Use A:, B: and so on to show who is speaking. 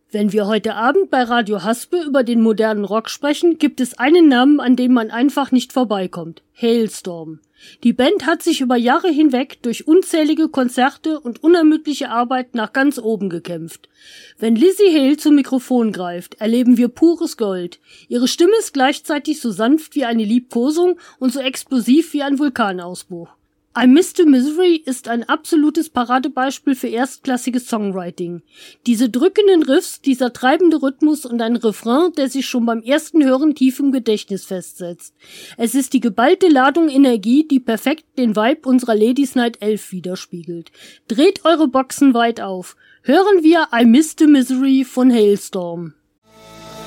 A: Wenn wir heute Abend bei Radio Haspe über den modernen Rock sprechen, gibt es einen Namen, an dem man einfach nicht vorbeikommt. Halestorm. Die Band hat sich über Jahre hinweg durch unzählige Konzerte und unermüdliche Arbeit nach ganz oben gekämpft. Wenn Lzzy Hale zum Mikrofon greift, erleben wir pures Gold. Ihre Stimme ist gleichzeitig so sanft wie eine Liebkosung und so explosiv wie ein Vulkanausbruch. I Missed the Misery ist ein absolutes Paradebeispiel für erstklassiges Songwriting. Diese drückenden Riffs, dieser treibende Rhythmus und ein Refrain, der sich schon beim ersten Hören tief im Gedächtnis festsetzt. Es ist die geballte Ladung Energie, die perfekt den Vibe unserer Ladies Night 11 widerspiegelt. Dreht eure Boxen weit auf. Hören wir I Missed the Misery von Halestorm.